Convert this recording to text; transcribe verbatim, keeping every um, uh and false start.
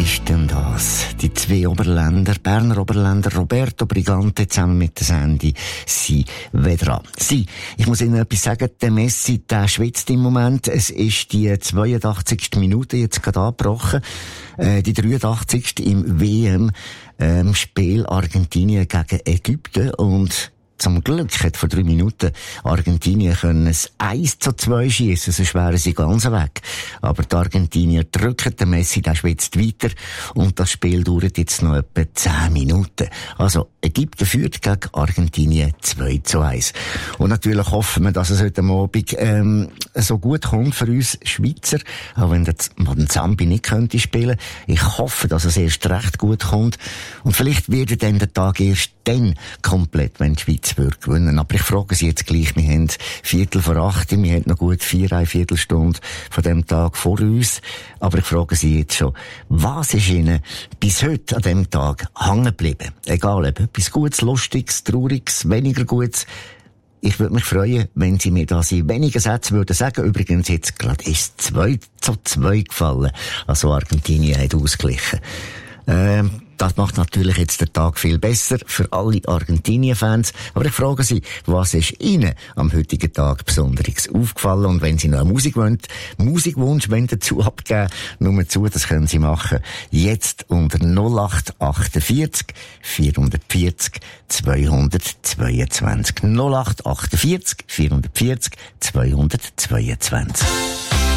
ist denn das? Die zwei Oberländer, Berner Oberländer, Roberto Brigante zusammen mit der Sandy, sie wieder an. Sie, ich muss Ihnen etwas sagen, der Messi, der schwitzt im Moment. Es ist die zweiundachtzigste Minute jetzt gerade angebrochen, äh, die dreiundachtzigste im W M-Spiel ähm, Argentinien gegen Ägypten und zum Glück hat vor drei Minuten Argentinien können es eins zu zwei schiessen, sonst wären sie ganz weg. Aber die Argentinier drücken den Messi, der schwitzt weiter und das Spiel dauert jetzt noch etwa zehn Minuten. Also Ägypten führt gegen Argentinien zwei zu eins. Und natürlich hoffen wir, dass es heute Abend ähm, so gut kommt für uns Schweizer, auch wenn der Zambi nicht könnte spielen. Ich hoffe, dass es erst recht gut kommt und vielleicht wird dann der Tag erst dann komplett, wenn die Schweiz würde gewinnen. Aber ich frage Sie jetzt gleich, wir haben Viertel vor acht, wir haben noch gut vier, eine Viertelstunde von dem Tag vor uns. Aber ich frage Sie jetzt schon, was ist Ihnen bis heute an dem Tag hängen geblieben? Egal, ob etwas Gutes, Lustiges, Trauriges, weniger Gutes. Ich würde mich freuen, wenn Sie mir das in wenigen Sätzen würden sagen. Übrigens, jetzt gerade ist zwei zu zwei gefallen. Also Argentinien hat ausgeglichen. Ähm, Das macht natürlich jetzt den Tag viel besser für alle Argentinien-Fans. Aber ich frage Sie, was ist Ihnen am heutigen Tag besonders aufgefallen? Und wenn Sie noch eine Musik wollen, Musikwunsch wollen dazu abgeben, nur zu, das können Sie machen. Jetzt unter null acht achtundvierzig vierhundertvierzig zweihundertzweiundzwanzig. null acht achtundvierzig vierhundertvierzig zweihundertzweiundzwanzig.